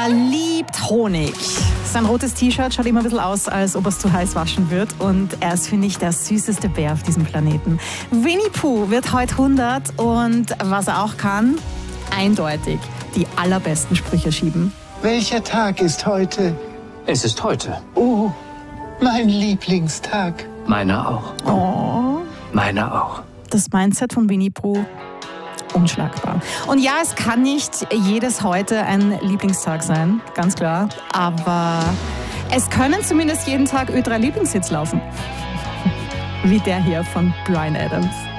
Er liebt Honig. Sein rotes T-Shirt schaut immer ein bisschen aus, als ob es zu heiß waschen wird. Und er ist, finde ich, der süßeste Bär auf diesem Planeten. Winnie Pooh wird heute 100 und was er auch kann, eindeutig die allerbesten Sprüche schieben. Welcher Tag ist heute? Es ist heute. Oh, mein Lieblingstag. Meiner auch. Oh. Meiner auch. Das Mindset von Winnie Pooh, unschlagbar. Und ja, es kann nicht jedes heute ein Lieblingstag sein, ganz klar. Aber es können zumindest jeden Tag Ö3 Lieblingshits laufen. Wie der hier von Bryan Adams.